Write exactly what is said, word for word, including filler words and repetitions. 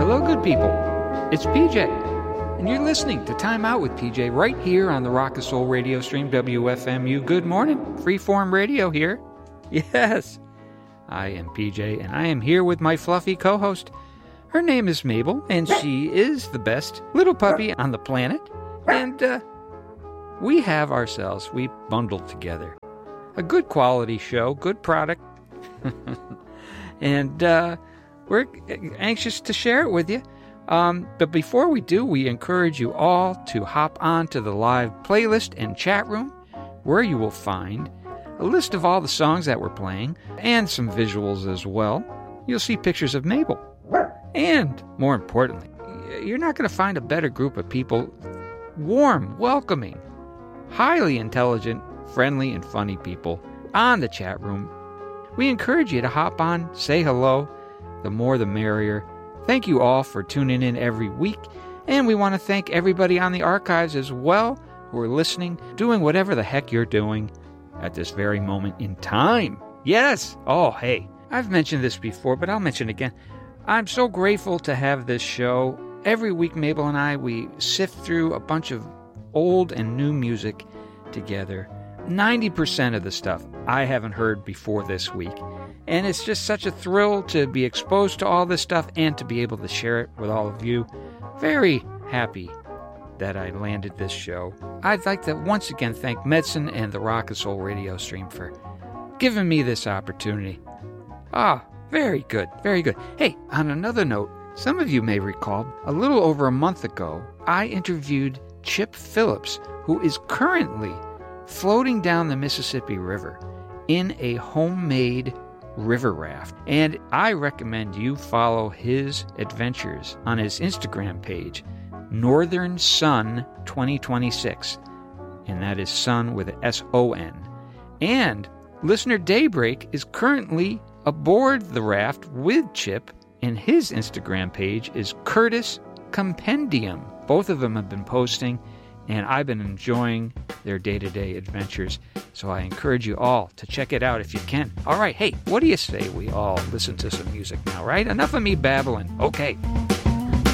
Hello, good people. It's P J, and you're listening to Time Out with P J right here on the Rock and Soul radio stream, W F M U. Good morning. Freeform radio here. Yes, I am P J, and I am here with my fluffy co-host. Her name is Mabel, and she is the best little puppy on the planet. And uh, we have ourselves, we bundled together a good quality show, good product, and uh, we're anxious to share it with you. Um, but before we do, we encourage you all to hop on to the live playlist and chat room, where you will find a list of all the songs that we're playing and some visuals as well. You'll see pictures of Mabel. And, more importantly, you're not going to find a better group of people, warm, welcoming, highly intelligent, friendly, and funny people on the chat room. We encourage you to hop on, say hello. The more the merrier. Thank you all for tuning in every week, and we want to thank everybody on the archives as well who are listening, doing whatever the heck you're doing at this very moment in time. Yes! Oh, hey, I've mentioned this before, but I'll mention it again. I'm so grateful to have this show. Every week, Mabel and I, we sift through a bunch of old and new music together. ninety percent of the stuff I haven't heard before this week. And it's just such a thrill to be exposed to all this stuff and to be able to share it with all of you. Very happy that I landed this show. I'd like to once again thank Medicine and the Rock and Soul radio stream for giving me this opportunity. Ah, very good, very good. Hey, on another note, some of you may recall, a little over a month ago, I interviewed Chip Phillips, who is currently floating down the Mississippi River in a homemade river raft. And I recommend you follow his adventures on his Instagram page, Northern Sun twenty twenty-six. And that is Sun with an S O N. And Listener Daybreak is currently aboard the raft with Chip, and his Instagram page is Curtis Compendium. Both of them have been posting, and I've been enjoying their day-to-day adventures, so I encourage you all to check it out if you can. All right, hey, what do you say we all listen to some music now, right? Enough of me babbling. Okay.